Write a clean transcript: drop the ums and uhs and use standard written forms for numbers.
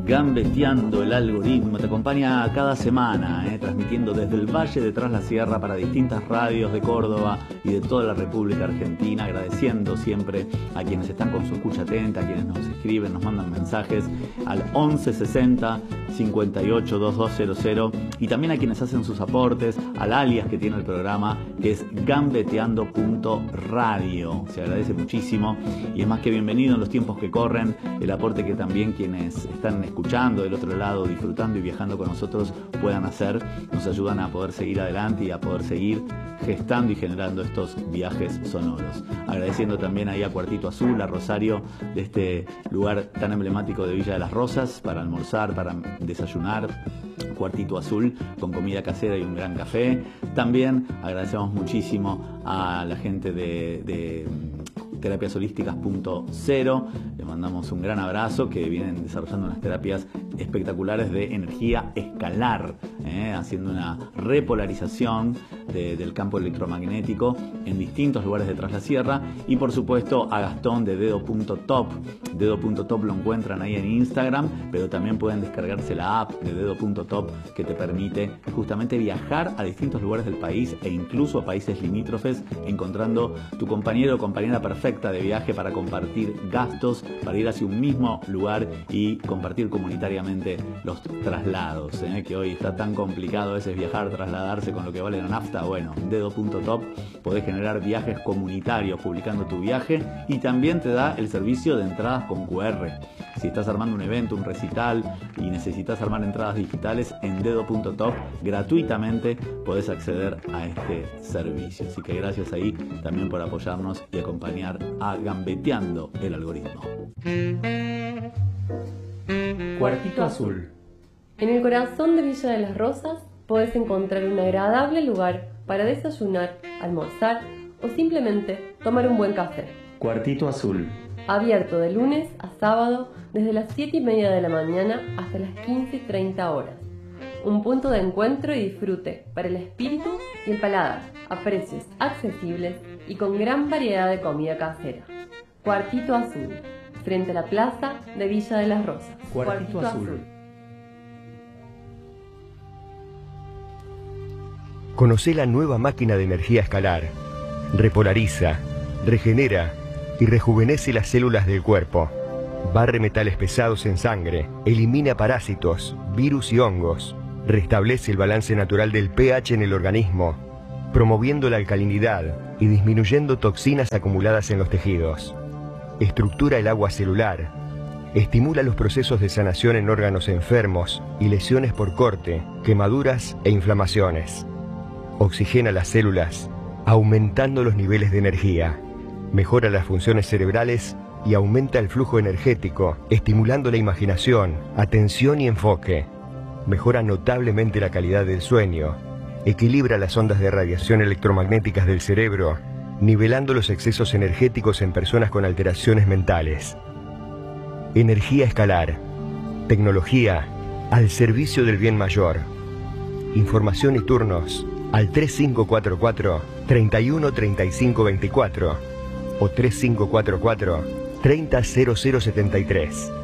Gambeteando el algoritmo te acompaña cada semana, transmitiendo desde el Valle de Tras la Sierra para distintas radios de Córdoba y de toda la República Argentina, agradeciendo siempre a quienes están con su escucha atenta, a quienes nos escriben, nos mandan mensajes al 1160 58 2200 y también a quienes hacen sus aportes al alias que tiene el programa, que es gambeteando.radio. Se agradece muchísimo y es más que bienvenido en los tiempos que corren el aporte que también quienes están escuchando del otro lado, disfrutando y viajando con nosotros puedan hacer. Nos ayudan a poder seguir adelante y a poder seguir gestando y generando estos viajes sonoros. Agradeciendo también ahí a Cuartito Azul, a Rosario, de este lugar tan emblemático de Villa de las Rosas, para almorzar, para desayunar. Cuartito Azul con comida casera y un gran café. También agradecemos muchísimo a la gente de terapiasolísticas.0. Le mandamos un gran abrazo, que vienen desarrollando unas terapias espectaculares de energía escalar, haciendo una repolarización del campo electromagnético en distintos lugares de Tras la Sierra. Y por supuesto a Gastón de Dedo.top. Dedo.top lo encuentran ahí en Instagram, pero también pueden descargarse la app de Dedo.top, que te permite justamente viajar a distintos lugares del país e incluso a países limítrofes, encontrando tu compañero o compañera perfecta de viaje para compartir gastos, para ir hacia un mismo lugar y compartir comunitariamente los traslados, que hoy está tan complicado a veces viajar, trasladarse con lo que vale la nafta. Bueno, Dedo.top podés generar viajes comunitarios publicando tu viaje y también te da el servicio de entradas con QR. Si estás armando un evento, un recital y necesitas armar entradas digitales, en Dedo.top gratuitamente podés acceder a este servicio. Así que gracias ahí también por apoyarnos y acompañar a Gambeteando el algoritmo. Cuartito Azul. En el corazón de Villa de las Rosas podés encontrar un agradable lugar para desayunar, almorzar o simplemente tomar un buen café. Cuartito Azul. Abierto de lunes a sábado desde las 7:30 de la mañana hasta las 15:30 horas. Un punto de encuentro y disfrute para el espíritu y el paladar, a precios accesibles y con gran variedad de comida casera. Cuartito Azul, frente a la plaza de Villa de las Rosas. Cuartito Azul. Conocé la nueva máquina de energía escalar. Repolariza, regenera y rejuvenece las células del cuerpo. Barre metales pesados en sangre, elimina parásitos, virus y hongos. Restablece el balance natural del pH en el organismo, promoviendo la alcalinidad y disminuyendo toxinas acumuladas en los tejidos. Estructura el agua celular. Estimula los procesos de sanación en órganos enfermos y lesiones por corte, quemaduras e inflamaciones. Oxigena las células, aumentando los niveles de energía. Mejora las funciones cerebrales y aumenta el flujo energético, estimulando la imaginación, atención y enfoque. Mejora notablemente la calidad del sueño. Equilibra las ondas de radiación electromagnéticas del cerebro, nivelando los excesos energéticos en personas con alteraciones mentales. Energía escalar. Tecnología al servicio del bien mayor. Información y turnos al 3544 31 35 24 o 3544 30 0073.